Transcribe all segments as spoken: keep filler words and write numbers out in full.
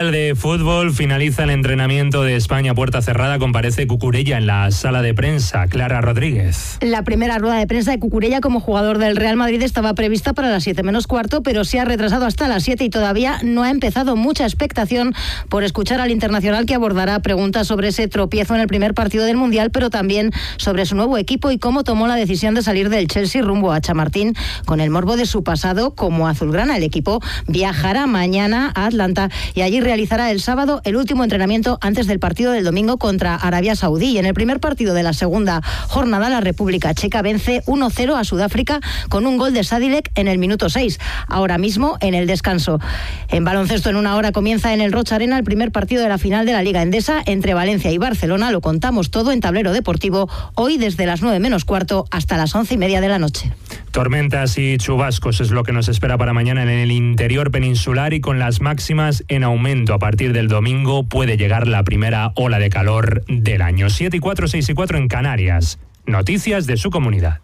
Mundial de Fútbol finaliza el entrenamiento de España a puerta cerrada. Comparece Cucurella en la sala de prensa. Clara Rodríguez. La primera rueda de prensa de Cucurella como jugador del Real Madrid estaba prevista para las siete menos cuarto, pero se ha retrasado hasta las siete y todavía no ha empezado. Mucha expectación por escuchar al internacional, que abordará preguntas sobre ese tropiezo en el primer partido del Mundial, pero también sobre su nuevo equipo y cómo tomó la decisión de salir del Chelsea rumbo a Chamartín con el morbo de su pasado como azulgrana. El equipo viajará mañana a Atlanta y allí realizará el sábado el último entrenamiento antes del partido del domingo contra Arabia Saudí. Y en el primer partido de la segunda jornada, la República Checa vence uno cero a Sudáfrica con un gol de Sadilek en el minuto seis, ahora mismo en el descanso. En baloncesto, en una hora comienza en el Rocha Arena el primer partido de la final de la Liga Endesa entre Valencia y Barcelona. Lo contamos todo en Tablero Deportivo, hoy desde las nueve menos cuarto hasta las once y media de la noche. Tormentas y chubascos es lo que nos espera para mañana en el interior peninsular, y con las máximas en aumento. A partir del domingo puede llegar la primera ola de calor del año. siete y cuatro, seis y cuatro en Canarias. Noticias de su comunidad.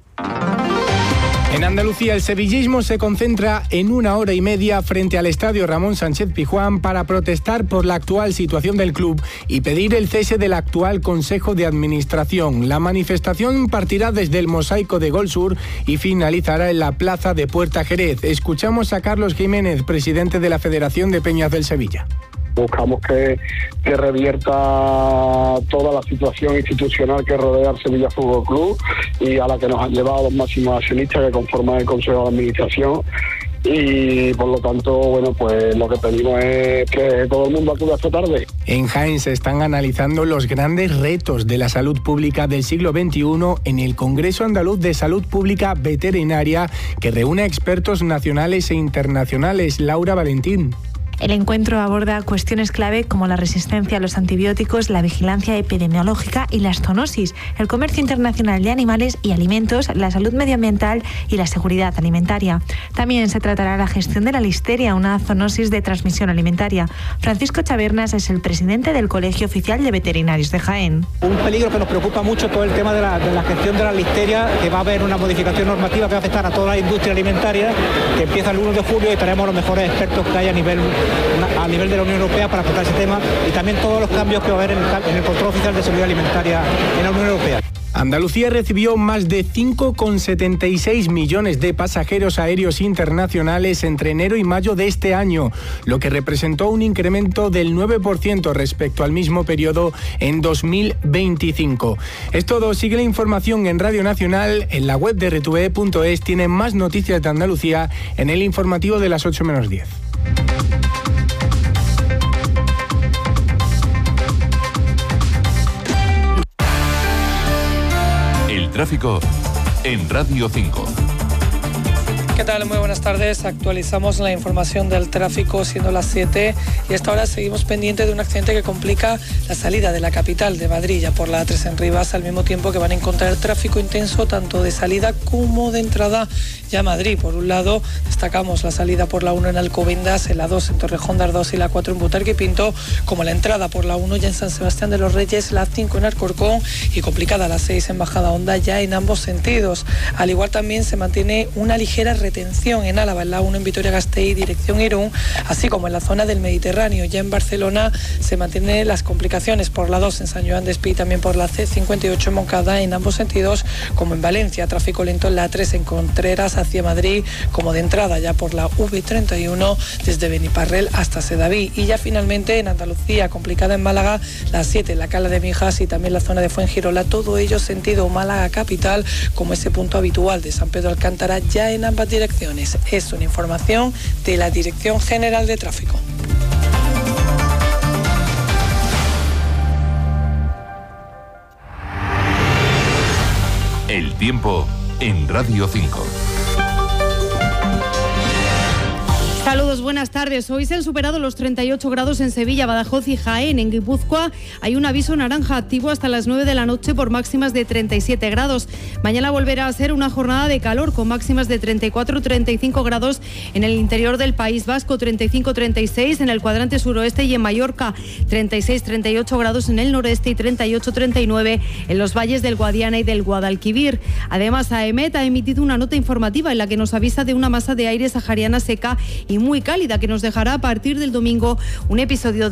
En Andalucía, el sevillismo se concentra en una hora y media frente al estadio Ramón Sánchez Pizjuán para protestar por la actual situación del club y pedir el cese del actual Consejo de Administración. La manifestación partirá desde el Mosaico de Gol Sur y finalizará en la Plaza de Puerta Jerez. Escuchamos a Carlos Jiménez, presidente de la Federación de Peñas del Sevilla. Buscamos que, que revierta toda la situación institucional que rodea al Sevilla Fútbol Club y a la que nos han llevado los máximos accionistas que conforman el Consejo de Administración. Y por lo tanto, bueno, pues lo que pedimos es que todo el mundo acude esta tarde. En Jaén se están analizando los grandes retos de la salud pública del siglo veintiuno en el Congreso Andaluz de Salud Pública Veterinaria, que reúne a expertos nacionales e internacionales. Laura Valentín. El encuentro aborda cuestiones clave como la resistencia a los antibióticos, la vigilancia epidemiológica y la zoonosis, el comercio internacional de animales y alimentos, la salud medioambiental y la seguridad alimentaria. También se tratará la gestión de la listeria, una zoonosis de transmisión alimentaria. Francisco Chavernas es el presidente del Colegio Oficial de Veterinarios de Jaén. Un peligro que nos preocupa mucho todo el tema de la, de la gestión de la listeria, que va a haber una modificación normativa que va a afectar a toda la industria alimentaria, que empieza el uno de julio y traemos los mejores expertos que hay a nivel a nivel de la Unión Europea para tratar ese tema, y también todos los cambios que va a haber en el, en el control oficial de seguridad alimentaria en la Unión Europea. Andalucía recibió más de cinco coma setenta y seis millones de pasajeros aéreos internacionales entre enero y mayo de este año, lo que representó un incremento del nueve por ciento respecto al mismo periodo en dos mil veinticinco. Es todo, sigue la información en Radio Nacional, en la web de R T V E punto es, tienen más noticias de Andalucía en el informativo de las ocho menos diez. Tráfico en Radio cinco. ¿Qué tal? Muy buenas tardes. Actualizamos la información del tráfico siendo las siete y hasta ahora seguimos pendientes de un accidente que complica la salida de la capital de Madrid ya por la A tres en Rivas, al mismo tiempo que van a encontrar tráfico intenso tanto de salida como de entrada ya a Madrid. Por un lado destacamos la salida por la uno en Alcobendas, en la dos en Torrejón de Ardoz y la cuatro en Butarque y Pinto, como la entrada por la uno ya en San Sebastián de los Reyes, la cinco en Alcorcón y complicada la seis en Bajada Honda ya en ambos sentidos. Al igual también se mantiene una ligera retención en Álava, en la uno en Vitoria-Gasteiz, dirección Irún, así como en la zona del Mediterráneo. Ya en Barcelona se mantienen las complicaciones por la dos en San Joan de Espí y también por la C cincuenta y ocho en Moncada en ambos sentidos, como en Valencia, tráfico lento en la A tres en Contreras hacia Madrid, como de entrada ya por la V treinta y uno desde Beniparrel hasta Sedaví. Y ya finalmente en Andalucía, complicada en Málaga, la siete en la Cala de Mijas y también la zona de Fuengirola, todo ello sentido Málaga capital, como ese punto habitual de San Pedro Alcántara ya en ambas direcciones. Es una información de la Dirección General de Tráfico. El tiempo en Radio cinco. Saludos, buenas tardes. Hoy se han superado los treinta y ocho grados en Sevilla, Badajoz y Jaén. En Guipúzcoa hay un aviso naranja activo hasta las nueve de la noche por máximas de treinta y siete grados. Mañana volverá a ser una jornada de calor con máximas de treinta y cuatro a treinta y cinco grados en el interior del País Vasco, treinta y cinco a treinta y seis en el cuadrante suroeste y en Mallorca, treinta y seis a treinta y ocho grados en el noreste y treinta y ocho a treinta y nueve en los valles del Guadiana y del Guadalquivir. Además, AEMET ha emitido una nota informativa en la que nos avisa de una masa de aire sahariana seca y muy cálida que nos dejará a partir del domingo un episodio de